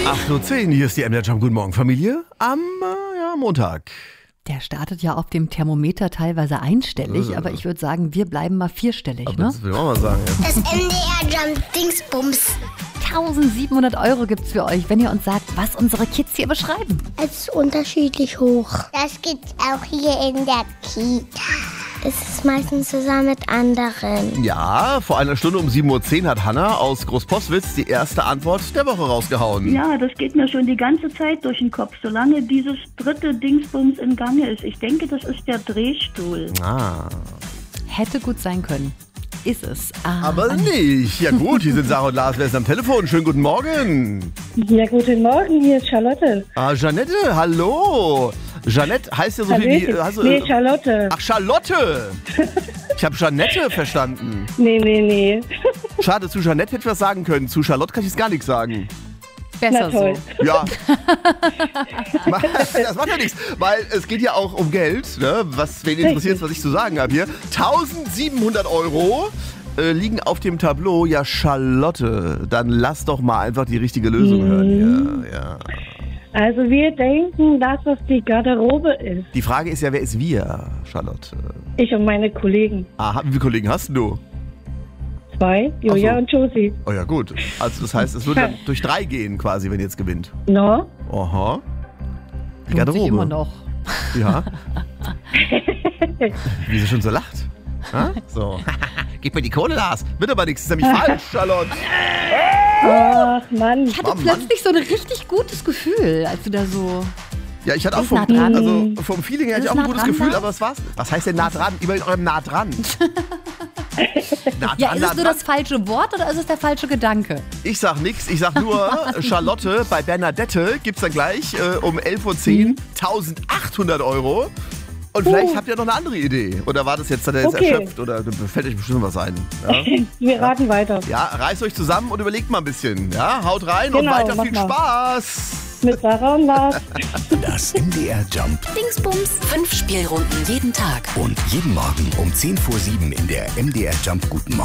8:10 Uhr, hier ist die MDR Jump. Guten Morgen, Familie. Am Montag. Der startet ja auf dem Thermometer teilweise einstellig, aber ich würde sagen, wir bleiben mal vierstellig, Aber ne? das will ich auch mal sagen. Ja. Das MDR Jump Dingsbums. 1700 € gibt's für euch, wenn ihr uns sagt, was unsere Kids hier beschreiben. Es ist unterschiedlich hoch. Das gibt's auch hier in der Kita. Es ist meistens zusammen mit anderen. Ja, vor einer Stunde um 7:10 Uhr hat Hanna aus Großposwitz die erste Antwort der Woche rausgehauen. Ja, das geht mir schon die ganze Zeit durch den Kopf, solange dieses dritte Dingsbums in Gange ist. Ich denke, das ist der Drehstuhl. Ah. Hätte gut sein können. Ist es. Aber nicht. Ja gut, hier sind Sarah und Lars. Wer ist am Telefon? Schönen guten Morgen. Ja, guten Morgen, hier ist Charlotte. Jeanette, hallo. Jeanette heißt ja so viel wie... Nee, Charlotte. Ach, Charlotte. Ich habe Jeanette verstanden. Nee. Schade, zu Jeanette hätte ich was sagen können. Zu Charlotte kann ich jetzt gar nichts sagen. Besser Na toll. so. Ja. Das macht ja nichts, weil es geht ja auch um Geld, ne? Wen interessiert, was ich zu sagen habe hier. 1700 € liegen auf dem Tableau. Ja, Charlotte, dann lass doch mal einfach die richtige Lösung hören hier. Ja. Also wir denken, dass es die Garderobe ist. Die Frage ist ja, wer ist wir, Charlotte? Ich und meine Kollegen. Aha, wie viele Kollegen hast du? 2, Julia Ach so. und Josie. Oh ja, gut. Also das heißt, es würde dann durch 3 gehen quasi, wenn ihr jetzt gewinnt. No? Aha. Die Lohnt sich immer Garderobe. noch. Ja. Wie sie schon so lacht. Ha? So. Gib mir die Kohle, Lars. Wird aber nichts. Das ist nämlich falsch, Charlotte. Ach Mann. Ich hatte plötzlich so ein richtig gutes Gefühl, als du da so... Ja, ich hatte auch Ist nah dran. vom Feeling her hatte Ist ich auch ein nah gutes dran, Gefühl, Lars? aber was war's? Was heißt denn nah dran? Immer in eurem nah dran. Ja, ist es nur das falsche Wort oder ist es der falsche Gedanke? Ich sag nichts, ich sag nur, Charlotte, bei Bernadette gibt's dann gleich um 11:10 Uhr 1800 €. Und vielleicht habt ihr noch eine andere Idee. Oder war das jetzt, hat er jetzt Okay. erschöpft? Oder fällt euch bestimmt was ein? Ja? Wir raten weiter. Ja, reißt euch zusammen und überlegt mal ein bisschen. Ja, haut rein und Genau, weiter mach viel mal. Spaß. Mit Sarah und Lars. Das MDR Jump Dingsbums. 5 Spielrunden jeden Tag. und jeden Morgen um 10 vor 7 in der MDR Jump Guten Morgen.